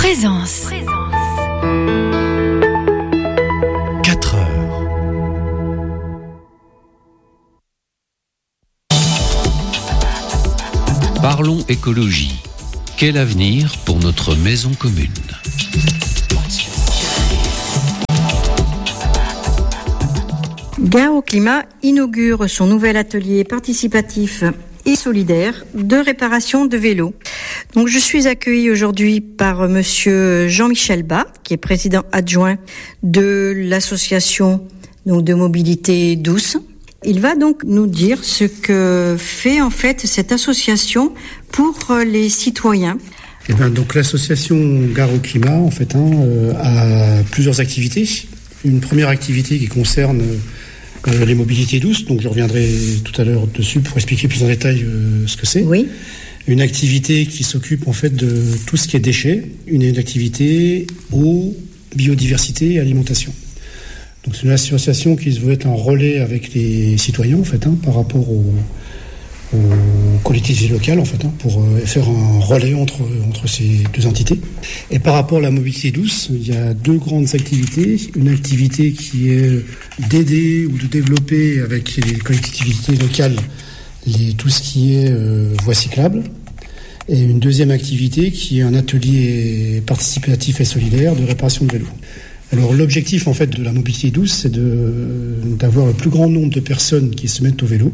Présence. 4 heures. Parlons écologie. Quel avenir pour notre maison commune ? Gare au Climat inaugure son nouvel atelier participatif et solidaire de réparation de vélos. Donc je suis accueillie aujourd'hui par monsieur Jean-Michel Bas, qui est président adjoint de l'association de mobilité douce. Il va donc nous dire ce que fait en fait cette association pour les citoyens. Donc l'association Gare au Climat en fait a plusieurs activités. Une première activité qui concerne les mobilités douces, donc je reviendrai tout à l'heure dessus pour expliquer plus en détail ce que c'est. Oui. Une activité qui s'occupe en fait de tout ce qui est déchets, une activité eau, biodiversité et alimentation. Donc c'est une association qui se veut être un relais avec les citoyens en fait par rapport aux collectivités locales en fait pour faire un relais entre ces deux entités. Et par rapport à la mobilité douce, il y a deux grandes activités. Une activité qui est d'aider ou de développer avec les collectivités locales tout ce qui est voies cyclables. Et une deuxième activité qui est un atelier participatif et solidaire de réparation de vélos. Alors l'objectif en fait de la mobilité douce, c'est d'avoir le plus grand nombre de personnes qui se mettent au vélo.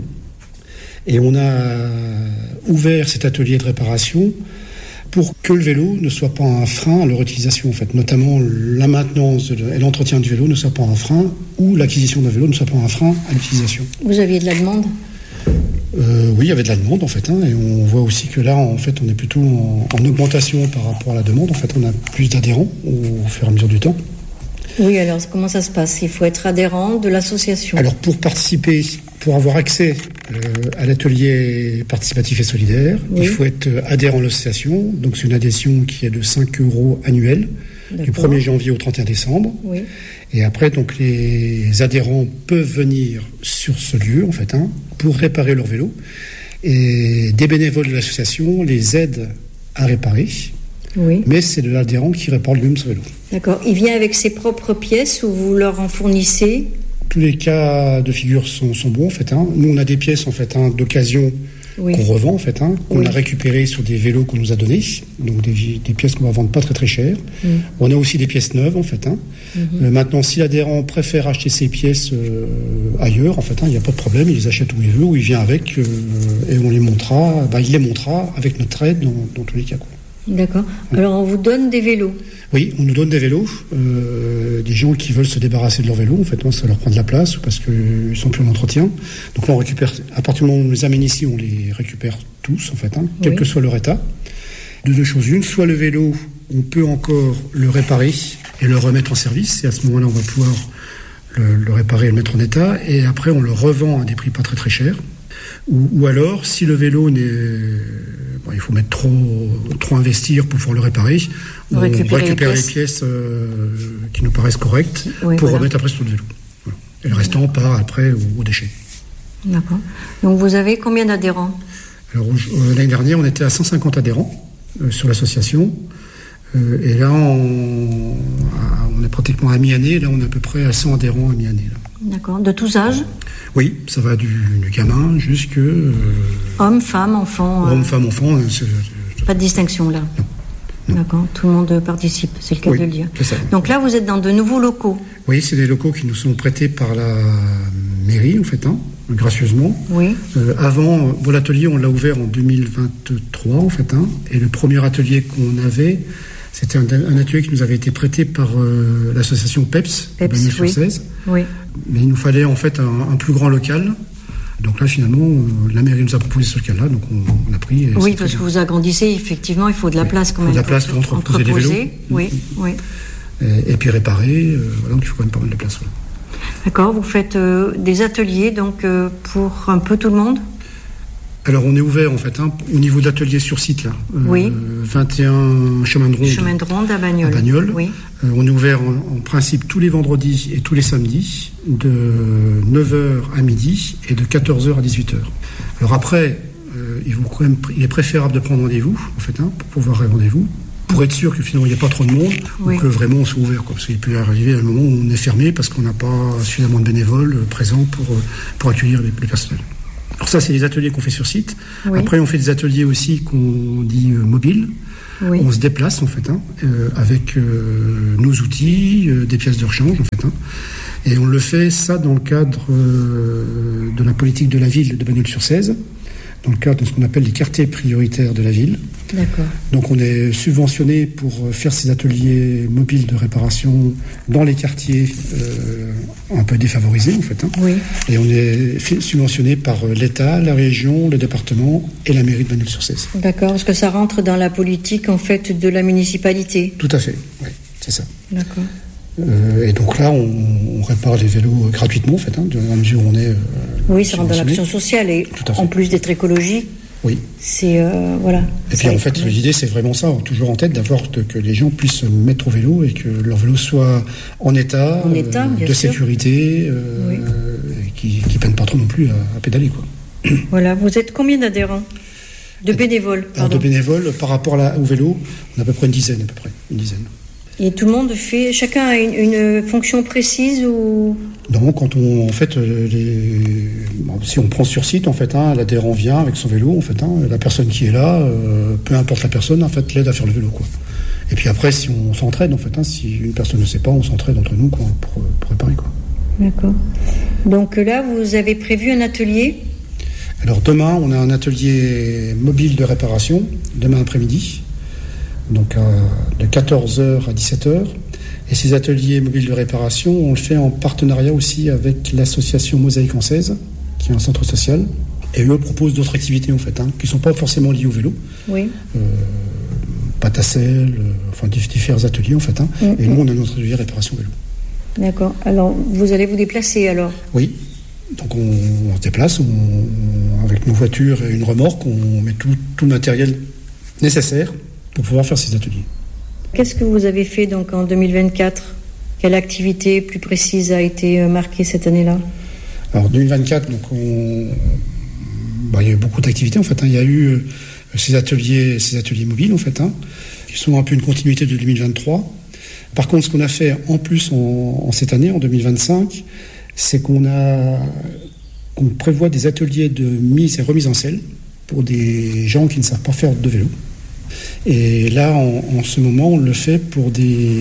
Et on a ouvert cet atelier de réparation pour que le vélo ne soit pas un frein à leur utilisation, en fait. Notamment la maintenance et l'entretien du vélo ne soit pas un frein, ou l'acquisition d'un vélo ne soit pas un frein à l'utilisation. Vous aviez de la demande ? Oui, il y avait de la demande en fait, et on voit aussi que là, en fait, on est plutôt en augmentation par rapport à la demande. En fait, on a plus d'adhérents au fur et à mesure du temps. Oui, alors comment ça se passe ? Il faut être adhérent de l'association. Alors pour participer, pour avoir accès à l'atelier participatif et solidaire, il faut être adhérent à l'association. Donc c'est une adhésion qui est de 5 € annuels, du 1er janvier au 31 décembre. Oui. Et après, donc les adhérents peuvent venir sur ce lieu, en fait, pour réparer leur vélo. Et des bénévoles de l'association les aident à réparer. Oui. Mais c'est de l'adhérent qui répare lui-même ce vélo. D'accord. Il vient avec ses propres pièces ou vous leur en fournissez ? Tous les cas de figure sont bons en fait. Nous on a des pièces en fait d'occasion qu'on revend en fait, qu'on a récupérées sur des vélos qu'on nous a donnés, donc des pièces qu'on va vendre pas très très cher. On a aussi des pièces neuves en fait. Maintenant, si l'adhérent préfère acheter ses pièces ailleurs, en fait, il n'y a pas de problème, il les achète où il veut, ou il vient avec et on les montrera. Il les montrera avec notre aide dans tous les cas. D'accord. Alors on vous donne des vélos ? Oui, on nous donne des vélos. Des gens qui veulent se débarrasser de leur vélo, en fait, ça leur prend de la place parce qu'ils sont plus en entretien. Donc là, on récupère, à partir du moment où on les amène ici, on les récupère tous, en fait, quel que soit leur état. De deux choses une, soit le vélo, on peut encore le réparer et le remettre en service, et à ce moment-là, on va pouvoir le réparer et le mettre en état, et après, on le revend à des prix pas très très chers. Ou alors, si le vélo il faut mettre trop investir pour pouvoir le réparer, on récupère les pièces qui nous paraissent correctes pour remettre après sur le vélo. Voilà. Et le restant part après aux déchets. D'accord. Donc vous avez combien d'adhérents ? Alors l'année dernière, on était à 150 adhérents sur l'association. Et là, on est pratiquement à mi-année. Là, on est à peu près à 100 adhérents à mi-année. Là. D'accord. De tous âges ? Oui, ça va du gamin jusque... Hommes, femmes, enfants. Hommes, femmes, enfants. Pas de distinction là. Non. D'accord. Tout le monde participe, c'est le cas de le dire. C'est ça. Donc là, vous êtes dans de nouveaux locaux. Oui, c'est des locaux qui nous sont prêtés par la mairie, en fait, gracieusement. Oui. Avant, l'atelier, on l'a ouvert en 2023, en fait, et le premier atelier qu'on avait, c'était un atelier qui nous avait été prêté par l'association PEPS de Bagnols-sur-Cèze. Oui. Mais il nous fallait en fait un plus grand local. Donc là, finalement, la mairie nous a proposé ce local-là, donc on a pris. Oui, parce que vous agrandissez, effectivement, il faut de la place quand même. Il faut de la place pour entreposer les vélos. Oui. Et puis réparer, donc il faut quand même pas mal de place. Voilà. D'accord, vous faites des ateliers donc pour un peu tout le monde ? Alors on est ouvert en fait au niveau d'ateliers sur site là. 21 chemin de ronde à Bagnols. Oui. On est ouvert en principe tous les vendredis et tous les samedis de 9h à midi et de 14h à 18h. Alors après, il est préférable de prendre rendez-vous en fait pour pouvoir avoir rendez-vous pour être sûr que finalement il n'y a pas trop de monde, ou que vraiment on soit ouvert, quoi. Parce qu'il peut arriver à un moment où on est fermé parce qu'on n'a pas suffisamment de bénévoles présents pour accueillir les personnels. Alors ça, c'est les ateliers qu'on fait sur site. Oui. Après, on fait des ateliers aussi qu'on dit mobiles. Oui. On se déplace en fait, avec nos outils, des pièces de rechange en fait. Et on le fait ça dans le cadre de la politique de la ville de Bagnols-sur-Cèze, dans le cadre de ce qu'on appelle les quartiers prioritaires de la ville. D'accord. Donc on est subventionné pour faire ces ateliers mobiles de réparation dans les quartiers un peu défavorisés en fait. Oui. Et on est subventionné par l'État, la région, le département et la mairie de Bagnols-sur-Cèze. D'accord, parce que ça rentre dans la politique en fait de la municipalité. Tout à fait, oui, c'est ça. D'accord. Et donc là, on répare les vélos gratuitement, en fait, dans la mesure où on est. Oui, ça rentre dans l'action sociale et en plus d'être écologique. Oui. C'est voilà. Et puis en fait, l'idée, c'est vraiment ça, toujours en tête, que les gens puissent se mettre au vélo et que leur vélo soit en état de sécurité, qui peinent pas trop non plus à pédaler, quoi. Voilà. Vous êtes combien d'adhérents, de bénévoles? Alors de bénévoles, par rapport au vélo, on a à peu près une dizaine. Et tout le monde fait, chacun a une fonction précise ou? Non, quand on, en fait, si on prend sur site, en fait, l'adhérent vient avec son vélo, en fait, la personne qui est là, peu importe la personne, en fait, l'aide à faire le vélo, quoi. Et puis après, si on s'entraide, en fait, si une personne ne sait pas, on s'entraide entre nous, quoi, pour réparer, quoi. D'accord. Donc là, vous avez prévu un atelier? Alors demain, on a un atelier mobile de réparation, demain après-midi. Donc de 14h à 17h. Et ces ateliers mobiles de réparation, on le fait en partenariat aussi avec l'association Mosaïque en Cèze, qui est un centre social. Et eux proposent d'autres activités en fait, qui ne sont pas forcément liées au vélo. Oui. Pâte à sel, enfin différents ateliers en fait. Et nous, on a notre atelier réparation vélo. D'accord. Alors, vous allez vous déplacer alors? Oui. Donc on se déplace, avec nos voitures et une remorque, on met tout le matériel nécessaire pour pouvoir faire ces ateliers. Qu'est-ce que vous avez fait donc en 2024 ? Quelle activité plus précise a été marquée cette année-là ? Alors 2024, donc il y a eu beaucoup d'activités en fait. Il y a eu ces ateliers mobiles en fait, qui sont un peu une continuité de 2023. Par contre, ce qu'on a fait en plus en cette année, en 2025, c'est qu'on prévoit des ateliers de mise et remise en selle pour des gens qui ne savent pas faire de vélo. Et là, en ce moment, on le fait pour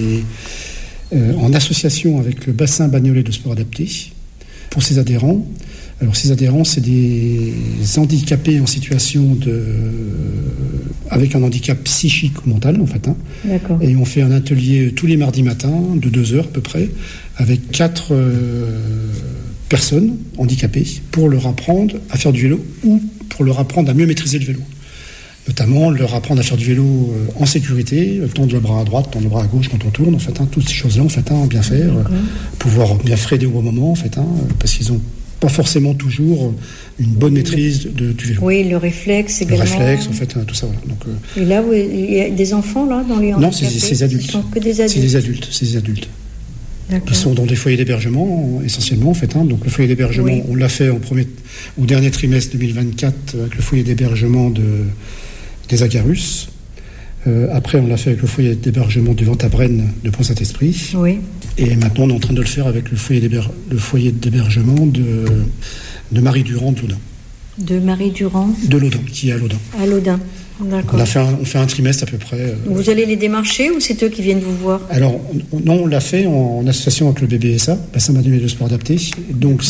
en association avec le bassin bagnolais de sport adapté, pour ses adhérents. Alors, ces adhérents, c'est des handicapés en situation avec un handicap psychique ou mental, en fait. D'accord. Et on fait un atelier tous les mardis matins, de 2 heures à peu près, avec 4 personnes handicapées, pour leur apprendre à faire du vélo ou pour leur apprendre à mieux maîtriser le vélo. Notamment leur apprendre à faire du vélo en sécurité, tendre le bras à droite, tendre le bras à gauche quand on tourne, en fait, toutes ces choses-là, en fait, bien faire, pouvoir bien freiner au bon moment, en fait, parce qu'ils n'ont pas forcément toujours une bonne maîtrise du vélo. Oui, le réflexe également. Le réflexe, en fait, tout ça, voilà. Donc, et là, il y a des enfants, là, dans les handicapés? Non, c'est adultes. Ce sont que des adultes. C'est des adultes. D'accord. Ils sont dans des foyers d'hébergement, essentiellement, en fait. Donc, le foyer d'hébergement, on l'a fait au dernier trimestre 2024 avec le foyer d'hébergement des Agarus. Après, on l'a fait avec le foyer d'hébergement du Vent-à-Brenne de Pont-Saint-Esprit. Oui. Et maintenant, on est en train de le faire avec le foyer d'hébergement de Marie Durand de Laudun. De Marie Durand de Laudun, qui est à Laudun. À Laudun, d'accord. On fait un trimestre à peu près. Vous allez les démarcher ou c'est eux qui viennent vous voir ? Alors, non, on l'a fait en association avec le BBSA, Bassin Bagnolais de Sport Adapté. Donc,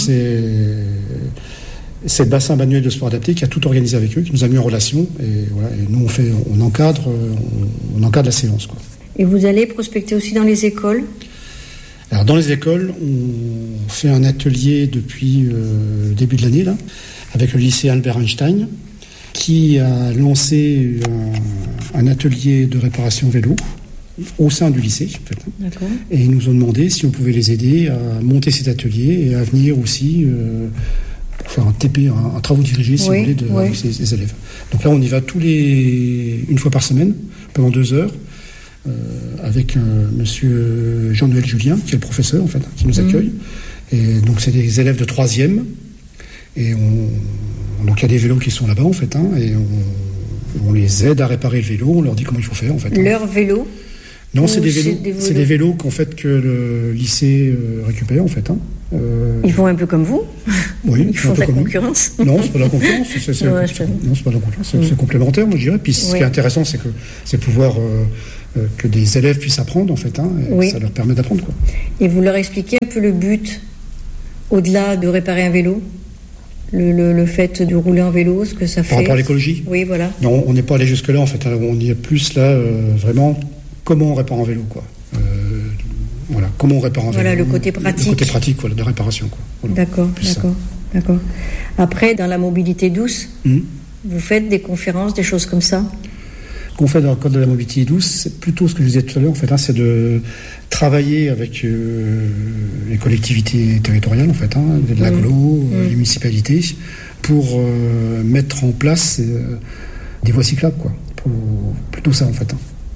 c'est le bassin bagnolais de sport adapté qui a tout organisé avec eux, qui nous a mis en relation. Et voilà, et nous, on encadre la séance, quoi. Et vous allez prospecter aussi dans les écoles ? Alors, dans les écoles, on fait un atelier depuis le début de l'année, là, avec le lycée Albert Einstein, qui a lancé un atelier de réparation vélo au sein du lycée, en fait. D'accord. Et ils nous ont demandé si on pouvait les aider à monter cet atelier et à venir aussi pour faire un TP, un travaux dirigés, si vous voulez, avec ces élèves. Donc là, on y va une fois par semaine, pendant 2 heures, avec monsieur Jean-Noël Julien, qui est le professeur, en fait, qui nous accueille. Et donc, c'est des élèves de 3e. Et donc, il y a des vélos qui sont là-bas, en fait, et On les aide à réparer le vélo, on leur dit comment il faut faire en fait. Leur vélo? Non, c'est des vélos qu'en fait que le lycée récupère en fait. Ils font un peu comme vous? Oui. Ils font de la concurrence? Non, c'est pas de la concurrence. C'est pas de la concurrence. C'est complémentaire, moi je dirais. Puis ce qui est intéressant, c'est pouvoir que des élèves puissent apprendre en fait. Ça leur permet d'apprendre quoi. Et vous leur expliquez un peu le but au-delà de réparer un vélo? Le fait de rouler en vélo, ce que ça fait. Par rapport à l'écologie? Oui, voilà. Non, on n'est pas allé jusque-là en fait. On y est plus là vraiment. Comment on répare un vélo, quoi. Voilà, comment on répare un vélo. Voilà, le côté pratique. Le côté pratique, quoi, de réparation, quoi. Voilà, d'accord. Après, dans la mobilité douce, vous faites des conférences, des choses comme ça? Ce qu'on fait dans le cadre de la mobilité douce, c'est plutôt ce que je disais tout à l'heure, en fait, c'est de travailler avec les collectivités territoriales, en fait, de l'agglo, les municipalités, pour mettre en place des voies cyclables, quoi. Plutôt ça, en fait.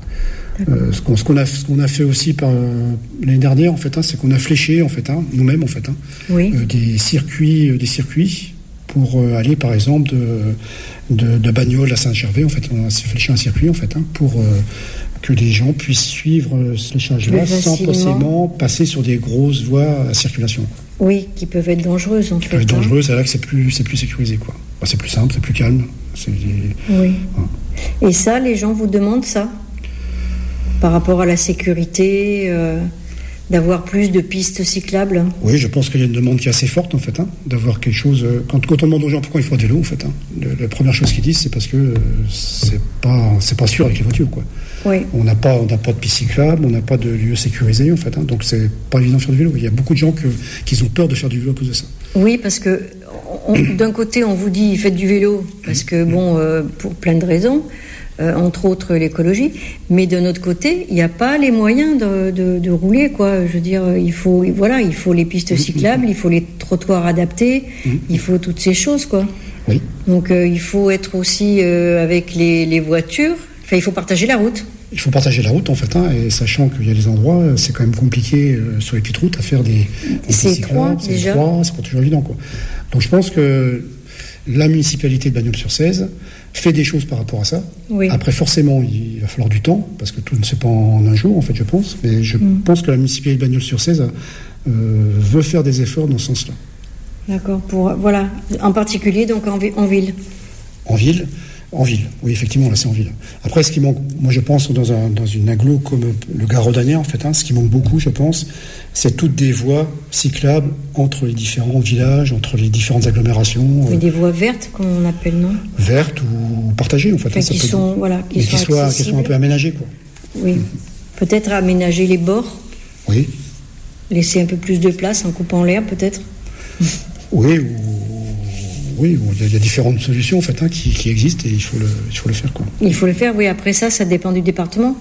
Ce qu'on a fait aussi l'année dernière en fait, c'est qu'on a fléché en fait, nous-mêmes en fait, des circuits pour aller par exemple de Bagnols à Saint-Gervais en fait, on a fléché un circuit en fait pour que les gens puissent suivre ce fléchage-là sans forcément passer sur des grosses voies à circulation. Oui, qui peuvent être dangereuses en fait. Qui peuvent être dangereuses, c'est là que c'est plus sécurisé quoi. Enfin, c'est plus simple, c'est plus calme. Oui. Et ça, les gens vous demandent ça? Par rapport à la sécurité, d'avoir plus de pistes cyclables? Oui, je pense qu'il y a une demande qui est assez forte en fait, d'avoir quelque chose. Quand on demande aux gens pourquoi ils font des vélos, en fait, la première chose qu'ils disent, c'est parce que c'est pas sûr avec les voitures, quoi. Oui. On n'a pas de piste cyclable, on n'a pas de lieu sécurisé en fait, donc c'est pas évident de faire du vélo. Il y a beaucoup de gens qui ont peur de faire du vélo à cause de ça. Oui, parce que d'un côté on vous dit faites du vélo parce que pour plein de raisons. Entre autres l'écologie, mais d'un autre côté, il n'y a pas les moyens de rouler, quoi. Je veux dire, il faut les pistes cyclables, il faut les trottoirs adaptés, il faut toutes ces choses, quoi. Oui. Donc il faut être aussi avec les voitures. Enfin, il faut partager la route. Il faut partager la route en fait, et sachant qu'il y a des endroits, c'est quand même compliqué sur les petites routes à faire des c'est étroit déjà. C'est pas toujours évident, quoi. Donc je pense que la municipalité de Bagnols-sur-Cèze fait des choses par rapport à ça. Oui. Après, forcément, il va falloir du temps, parce que tout ne se fait pas en un jour, en fait, je pense. Mais je pense que la municipalité de Bagnols-sur-Cèze veut faire des efforts dans ce sens-là. D'accord. Voilà. En particulier, donc, en ville. En ville, oui, effectivement, là, c'est en ville. Après, ce qui manque, moi, je pense, dans une agglo comme le Gard-Rodanier, en fait, ce qui manque beaucoup, je pense, c'est toutes des voies cyclables entre les différents villages, entre les différentes agglomérations. Mais des voies vertes, comme on appelle, non? Vertes ou partagées, en fait. Enfin, qui soient un peu aménagées, quoi. Oui. Peut-être aménager les bords. Oui. Laisser un peu plus de place en coupant l'air, peut-être. Oui, il y a différentes solutions en fait, qui existent et il faut le faire, quoi. Il faut le faire, oui. Après ça dépend du département.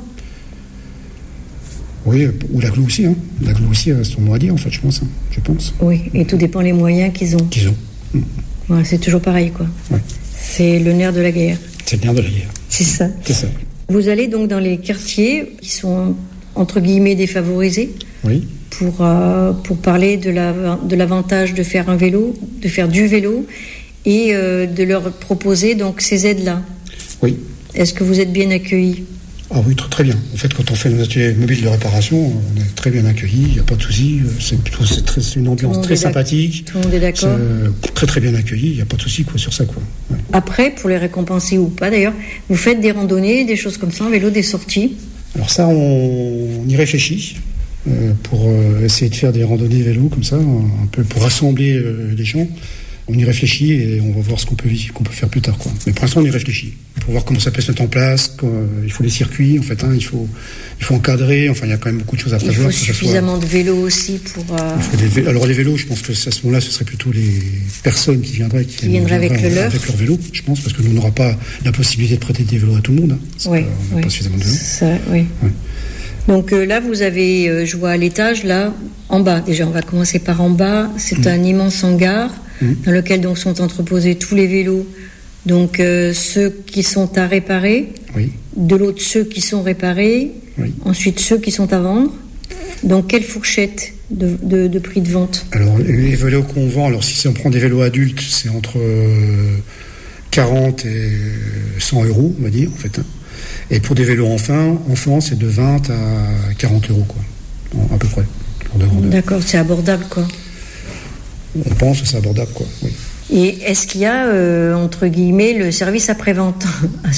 Oui, ou l'agglo aussi. L'agglo aussi a son mot à dire, en fait, je pense. Oui, et tout dépend des moyens qu'ils ont. Ouais, c'est toujours pareil, quoi. Ouais. C'est le nerf de la guerre. C'est le nerf de la guerre. C'est ça. C'est ça. Vous allez donc dans les quartiers qui sont, entre guillemets, défavorisés. Oui. Pour parler de l'avantage de faire un vélo, de faire du vélo, et de leur proposer donc ces aides-là. Oui. Est-ce que vous êtes bien accueillis? Ah oui, très, très bien. En fait, quand on fait nos ateliers mobiles de réparation, on est très bien accueillis, il n'y a pas de souci. C'est une ambiance très sympathique. Tout le monde est d'accord. Très très bien accueilli, il n'y a pas de souci sur ça, quoi. Ouais. Après, pour les récompenser ou pas d'ailleurs, vous faites des randonnées, des choses comme ça en vélo, des sorties? Alors ça, on y réfléchit. Pour essayer de faire des randonnées vélo comme ça, un peu pour rassembler les gens. On y réfléchit et on va voir ce qu'on peut faire plus tard, quoi. Mais pour l'instant, on y réfléchit. Pour voir comment ça peut se mettre en place, il faut les circuits, en fait, il faut encadrer, enfin, il y a quand même beaucoup de choses à prévoir. Il faut suffisamment de vélos aussi pour... Alors les vélos, je pense que à ce moment-là, ce serait plutôt les personnes qui viendraient avec leur vélo, je pense, parce que nous, on n'aura pas la possibilité de prêter des vélos à tout le monde. Oui, on n'a pas suffisamment de vélos. Ça, oui. Ouais. Donc là, vous avez, je vois à l'étage, là, en bas, déjà, on va commencer par en bas, c'est un immense hangar dans lequel donc sont entreposés tous les vélos, donc ceux qui sont à réparer, de l'autre ceux qui sont réparés, ensuite ceux qui sont à vendre. Donc quelle fourchette de prix de vente? Alors les vélos qu'on vend, alors si on prend des vélos adultes, c'est entre 40 et 100 euros, on va dire, en fait. Et pour des vélos enfants, c'est de 20 à 40 euros, quoi, à peu près. D'accord, c'est abordable, quoi. On pense que c'est abordable, quoi, oui. Et est-ce qu'il y a, entre guillemets, le service après-vente assuré ?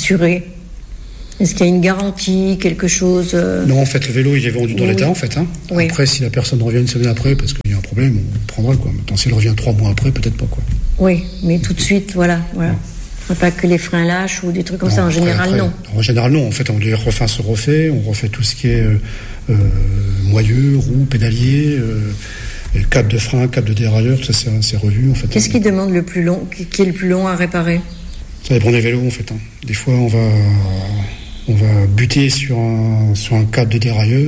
Est-ce qu'il y a une garantie, quelque chose Non, en fait, le vélo, il est vendu dans l'état, en fait. Oui. Après, si la personne revient une semaine après, parce qu'il y a un problème, on le prendra, quoi. Maintenant, si elle revient 3 mois après, peut-être pas, quoi. Oui, mais tout de suite, voilà. Pas que les freins lâchent ou des trucs comme ça. En général, non. En général, non. En fait, on les refait, on refait tout ce qui est moyeu, roue, pédalier, câble de frein, câble de dérailleur, tout ça, c'est revu, en fait. Qu'est-ce qui demande le plus long, qui est le plus long à réparer ? Ça dépend des vélos, en fait. Des fois, on va buter sur un câble de dérailleur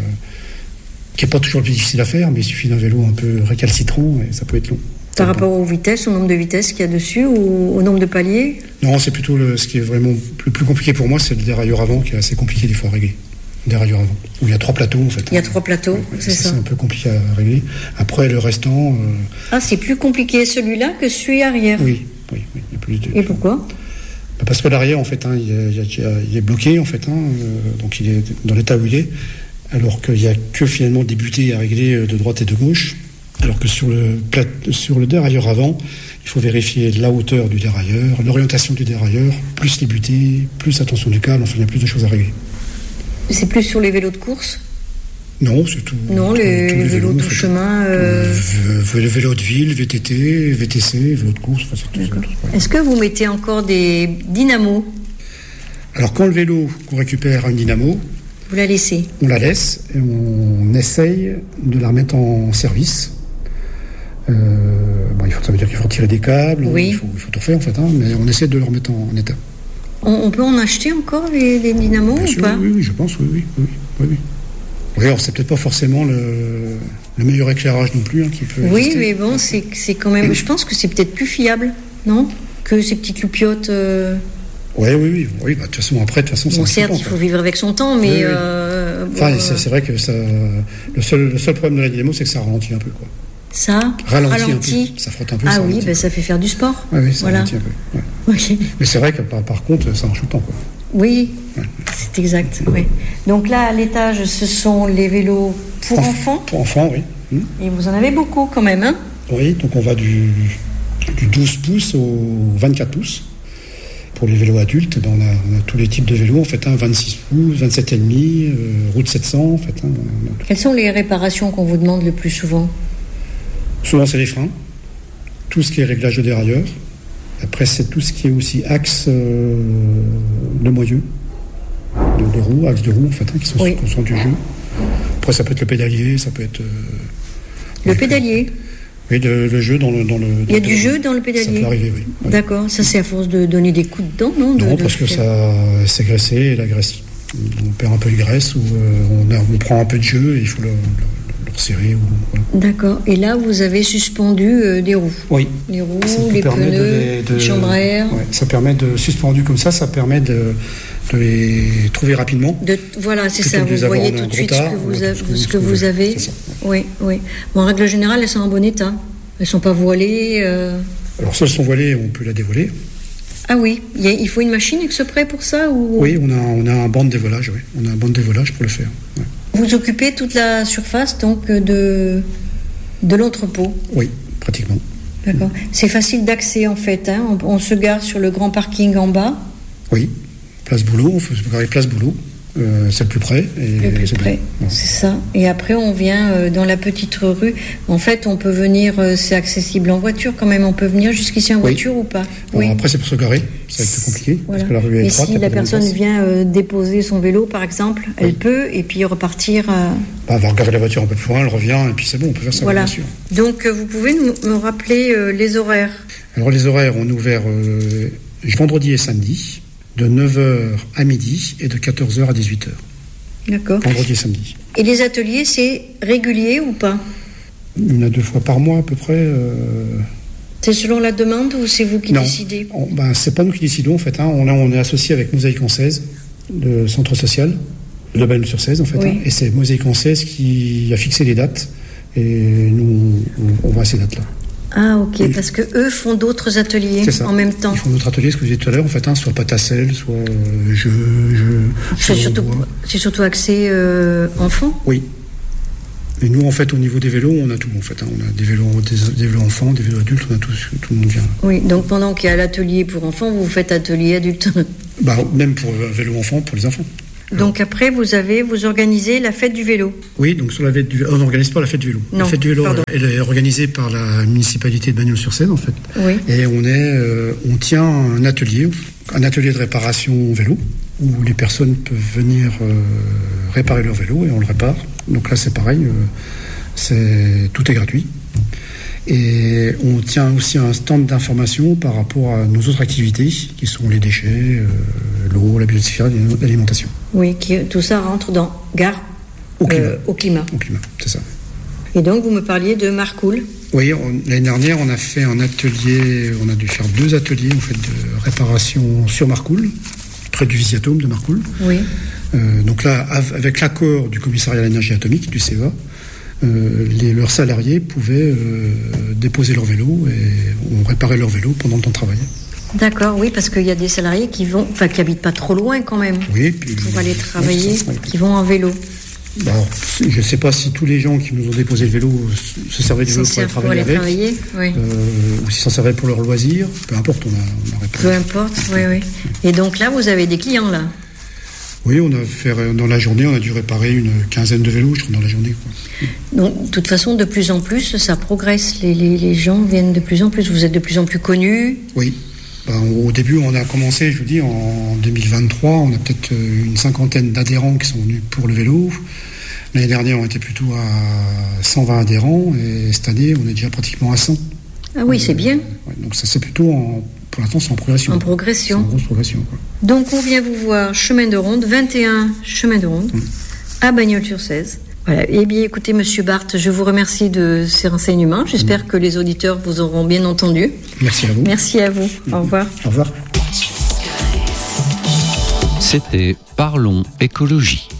qui n'est pas toujours le plus difficile à faire, mais il suffit d'un vélo un peu récalcitrant et ça peut être long. Par rapport aux vitesses, au nombre de vitesses qu'il y a dessus ou au nombre de paliers ? Non, c'est plutôt ce qui est vraiment le plus compliqué pour moi, c'est le dérailleur avant qui est assez compliqué des fois à régler. Le dérailleur avant. Où il y a 3 plateaux en fait. Il y a 3 plateaux, c'est ça. C'est un peu compliqué à régler. Après, le restant. C'est plus compliqué celui-là que celui arrière ? Oui. Il y a plus de... Et pourquoi ? Parce que l'arrière, en fait, il est bloqué, en fait, donc il est dans l'état où il est, alors qu'il n'y a que finalement des butées à régler de droite et de gauche, alors que sur le dérailleur avant, il faut vérifier la hauteur du dérailleur, l'orientation du dérailleur, plus les butées, plus l'attention du câble, enfin il y a plus de choses à régler. C'est plus sur les vélos de course ? Non, c'est tout. Non, les vélos tout chemin. Le vélo de ville, VTT, VTC, vélo de course. Enfin, c'est tout. Est-ce que vous mettez encore des dynamos ? Alors, quand le vélo qu'on récupère a une dynamo, vous la laissez ? On la laisse et on essaye de la remettre en service. Ça veut dire qu'il faut retirer des câbles, il faut tout refaire en fait, mais on essaie de le remettre en état. On peut en acheter encore des dynamos Bien ou sûr, pas ? Oui, je pense, oui. Oui, alors c'est peut-être pas forcément le meilleur éclairage non plus qui peut exister. Mais bon, c'est quand même... Je pense que c'est peut-être plus fiable, non ? Que ces petites loupiottes... Oui. De toute façon, Bon, certes, il faut vivre avec son temps, mais... c'est vrai que ça... Le seul problème de la dynamo, c'est que ça ralentit un peu, quoi. Ça ralentit. Un peu. Ça frotte un peu. Ça fait faire du sport. Oui, ça ralentit un peu. Ouais. Okay. Mais c'est vrai que par contre, ça marche tout le temps, quoi. Oui, c'est exact. Oui. Donc là, à l'étage, ce sont les vélos pour enfants. Pour enfants, oui. Et vous en avez beaucoup quand même, hein ? Oui, donc on va du 12 pouces au 24 pouces. Pour les vélos adultes, on a tous les types de vélos, en fait, 26 pouces, 27,5, route 700, en fait. Quelles sont les réparations qu'on vous demande le plus souvent ? Souvent, c'est les freins, tout ce qui est réglage de dérailleur. Après, c'est tout ce qui est aussi axe de moyeu, de roue, axe de roue, en fait, qui sont du jeu. Après, ça peut être le pédalier, ça peut être... le pédalier ? Oui, le jeu dans le... Il y a du jeu dans le pédalier ? Ça peut arriver, oui. D'accord, ça c'est à force de donner des coups dedans, non ? Non, parce que ça c'est graissé, et la graisse, on perd un peu de graisse, ou on prend un peu de jeu, et il faut le resserrer. Voilà. D'accord, et là vous avez suspendu des roues ? Oui. Les roues, les pneus, les chambres à air ? Ouais, ça permet suspendu comme ça permet de les trouver rapidement. Voilà, c'est ça, vous voyez tout de suite ce que vous avez. C'est ça, oui. Bon, en règle générale, elles sont en bon état. Elles ne sont pas voilées. Alors, si elles sont voilées, on peut la dévoiler. Ah oui, il faut une machine exprès pour ça ou... Oui, on a un banc de dévolage, oui. On a un banc de dévolage pour le faire. Ouais. Vous occupez toute la surface donc de l'entrepôt ? Oui, pratiquement. D'accord. C'est facile d'accès en fait. On se gare sur le grand parking en bas. Oui. Place Boulot, on peut se garer place Boulot, c'est le plus près. C'est ça. Et après, on vient dans la petite rue. En fait, on peut venir, c'est accessible en voiture quand même. On peut venir jusqu'ici en voiture ou pas ? Oui. Après, c'est pour se garer, ça va être plus compliqué. Voilà. Parce que la rue est étroite. Et si la personne vient déposer son vélo, par exemple, elle peut, et puis repartir. Elle va regarder la voiture un peu plus loin, elle revient, et puis c'est bon, on peut faire ça, bien sûr. Donc, vous pouvez me rappeler les horaires ? Alors, les horaires, on est ouvert vendredi et samedi, de 9h à midi et de 14h à 18h. D'accord. Vendredi et samedi. Et les ateliers, c'est régulier ou pas ? Il y en a 2 fois par mois à peu près. C'est selon la demande ou c'est vous qui décidez ? C'est pas nous qui décidons en fait. On est associé avec Mosaïque en 16, le centre social de Bellem-sur-Cèze en fait. Oui. Et c'est Mosaïque en 16 qui a fixé les dates. Et nous, on va à ces dates-là. Ah, ok, Oui. parce que eux font d'autres ateliers C'est ça. en même temps. Ils font d'autres ateliers, ce que je disais tout à l'heure, en fait, soit pâte à sel, soit C'est surtout axé enfants. Oui. Et nous, en fait, au niveau des vélos, on a tout, en fait. On a des vélos enfants, des vélos adultes, on a tout le monde vient. Oui, donc pendant qu'il y a l'atelier pour enfants, vous faites atelier adulte. Même pour vélo enfant, pour les enfants. Donc après, vous organisez la fête du vélo. Oui, donc sur la fête du vélo, on n'organise pas la fête du vélo. Non, la fête du vélo, pardon. elle est organisée par la municipalité de Bagnols-sur-Seine, en fait. Oui. Et on tient un atelier de réparation vélo, où les personnes peuvent venir réparer leur vélo et on le répare. Donc là, c'est pareil, tout est gratuit. Et on tient aussi un stand d'information par rapport à nos autres activités, qui sont les déchets, l'eau, la biodiversité, l'alimentation. Oui, tout ça rentre dans Gare Au climat. Au climat. Au climat, c'est ça. Et donc, vous me parliez de Marcoule. Oui, l'année dernière, on a fait un atelier, on a dû faire 2 ateliers en fait, de réparation sur Marcoule, près du Visiatome de Marcoule. Oui. Donc là, avec l'accord du commissariat à l'énergie atomique, du CEA, leurs salariés pouvaient déposer leur vélo et on réparait leur vélo pendant le temps de travail. D'accord, oui, parce qu'il y a des salariés qui habitent pas trop loin quand même. Oui, puis, pour aller travailler, ça, qui vont en vélo. Alors, je ne sais pas si tous les gens qui nous ont déposé le vélo se servaient du vélo pour aller travailler avec, oui. Ou s'ils s'en servaient pour leur loisir, peu importe, on a réparé. Peu importe, oui. Et donc là, vous avez des clients là. Oui, dans la journée, on a dû réparer une quinzaine de vélos, je trouve, dans la journée. Quoi. Donc, de toute façon, de plus en plus, ça progresse. Les gens viennent de plus en plus. Vous êtes de plus en plus connus. Oui. Au début, on a commencé, je vous dis, en 2023. On a peut-être une 50aine d'adhérents qui sont venus pour le vélo. L'année dernière, on était plutôt à 120 adhérents. Et cette année, on est déjà pratiquement à 100. Ah oui, c'est bien. Ouais, donc ça, c'est plutôt, pour l'instant, c'est en progression. En progression. C'est en grosse progression. Quoi. Donc, on vient vous voir chemin de Ronde, 21 chemin de Ronde, à Bagnols-sur-Cèze. Voilà. Eh bien, écoutez, Monsieur Barthes, je vous remercie de ces renseignements. J'espère que les auditeurs vous auront bien entendu. Merci à vous. Merci à vous. Au revoir. Au revoir. C'était Parlons écologie.